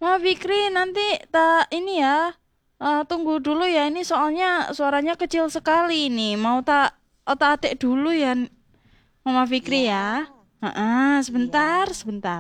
Mama Fikri nanti tak ini ya. Tunggu dulu ya, ini soalnya suaranya kecil sekali ini. Mau tak otak-atik dulu ya, Mama Fikri Iya, ya. iya. Sebentar, sebentar.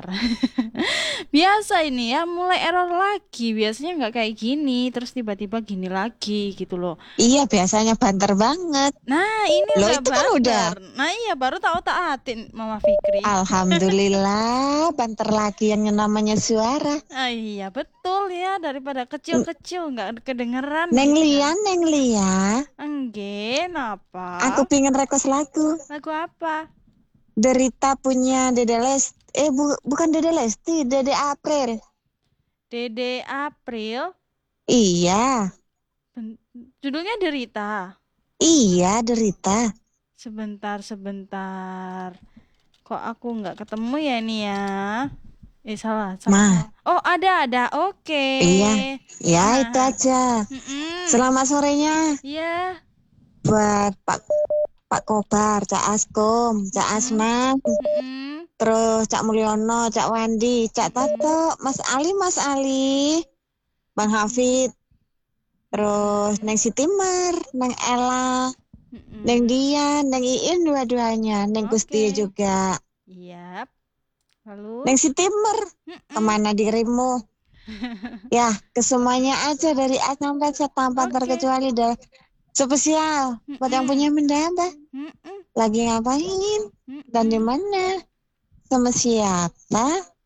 Biasa ini ya, mulai error lagi. Biasanya nggak kayak gini, terus tiba-tiba gini lagi gitu loh. Iya, biasanya banter banget. Nah, ini Loh, udah itu kan udah. banter. Nah, iya baru tak otak-atik Mama Fikri. Alhamdulillah, banter lagi yang namanya suara. Iya betul ya, daripada N- kecil-kecil nggak kedengeran Neng gitu kan. Lia, Neng Lia. Enggak, apa? Aku pingin request lagu. Lagu apa? Derita punya Dede Lesti. Bukan Dede Lesti, Dede April. Dede April. Iya, Ben- Judulnya Derita. iya, Derita. Sebentar, sebentar. Kok aku nggak ketemu ya ini ya? Salah, salah. Mah, Oh, ada. Oke. iya, ya itu Hahaha. aja. Mm-mm. Selamat sorenya Iya. buat Pak Kobar, Cak Askom, Cak Mm-mm. Asman, Mm-mm. terus Cak Mulyono, Cak Wandi, Cak Mm-mm. Tato, Mas Ali, Bang Hafid, terus Neng Mm-mm. Sitimar, Neng Ella, Neng Mm-mm. Dian, Neng Iin dua-duanya, Neng Kustia Oke. juga. Iya. Lalu? Neng Sitimar, Mm-mm. kemana dirimu? Ya, ke semuanya aja dari A sampai Z tanpa Oke. terkecuali deh. Spesial buat yang punya Mm-mm. menambah. Mm-mm. Lagi ngapain? Dan di Mm-mm. mana? Sama siapa?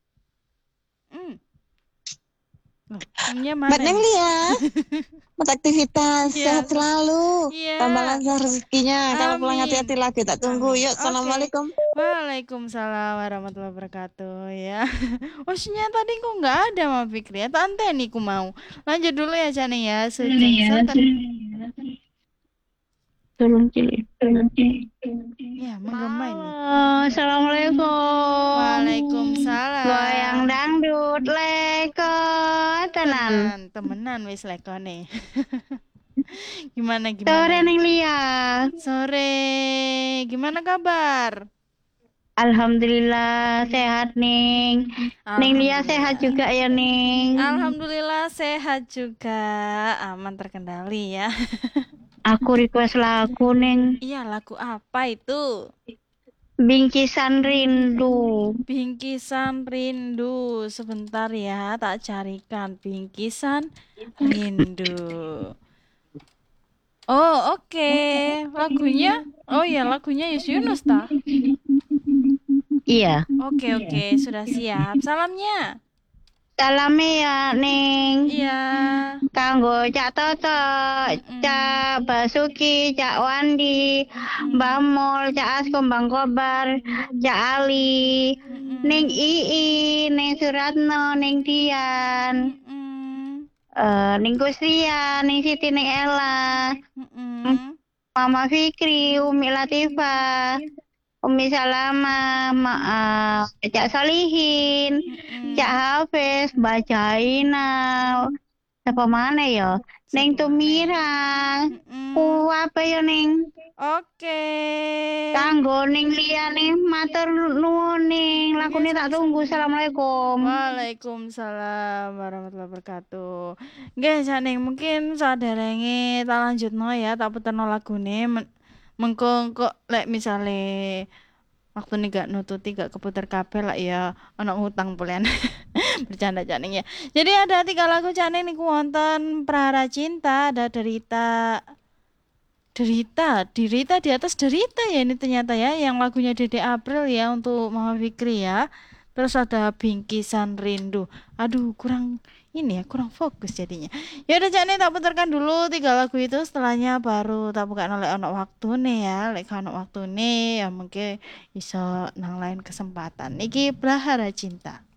Mm. Loh, namanya Buat mana Neng ini? Lia, buat aktivitas sehat Iya. selalu. Tambah Iya. lancar rezekinya. Kalau pulang hati-hati Amin. lagi, tak tunggu. Amin. Yuk, Oke. assalamualaikum. Waalaikumsalam warahmatullahi wabarakatuh ya. Maksudnya tadi kok nggak ada Mama Fikri ya? Tante nih ku mau. Lanjut dulu ya Chani ya. Sejam sebentar. Tolong Cili. Ya, menggema ini. Halo, Assalamualaikum. Goyang Waalaikumsalam. dangdut leko tenan. Temenan wis lekone. Gimana gimana Sore ini? ning Lia. Sore. Gimana kabar? Alhamdulillah sehat ning. Ning Lia sehat Alhamdulillah. juga ya ning. Alhamdulillah sehat juga. Aman terkendali ya. Aku request lagu ning. Iya, lagu apa itu? Bingkisan Rindu. Bingkisan Rindu. Sebentar ya, tak carikan Bingkisan Rindu. Oh, oke. Lagunya? Oh ya, lagunya Yus Yunus ta? Iya. Oke, sudah siap. Salamnya. Salame ya ning. Iya. Kanggo Cak Toto, Mm-mm. Cak Basuki, Cak Wandi, Mbah Mm-mm. Mul, Cak Askom, Bang Kobar, Cak Ali, Ning Mm-mm. Ii, Ning Suratno, Ning Dian, Mm-mm. Ning Kustia, Ning Siti, Ning Ella, Mm-mm. Mama Fikri, Umi Latifah, Umi Salama, Cak Solihin, Cak Mm-mm. Hafiz, Mbak Jainal, siapa mana ya? Neng Siapa mana ya? Tumira. Ku Mm-mm. apa ya Neng? Oke. Kanggo Neng liyane matur nuwun Neng. Ya, Lakune tak tunggu. sama-sama. Assalamualaikum. Waalaikumsalam warahmatullahi wabarakatuh. Nggih, Janing, mungkin saderenge tak lanjutno ya, tak puterno lagune. Mengko kok lek misale waktu nih gak nututi gak keputar kabel lah ya ono utang pulian. Bercanda Janing ya. Jadi ada 3 lagu Janing niku wonten Prahara Cinta, ada Derita di atas derita ya ini ternyata ya yang lagunya Dede April ya untuk Mama Fikri ya. Terus ada Bingkisan Rindu. Aduh, kurang ini ya, kurang fokus jadinya. Ya udah Cak nih tak putarkan dulu 3 lagu itu setelahnya baru tak buka oleh anak waktu nih ya. Lek anak waktu nih ya mungkin bisa nang lain kesempatan. Niki Prahara Cinta.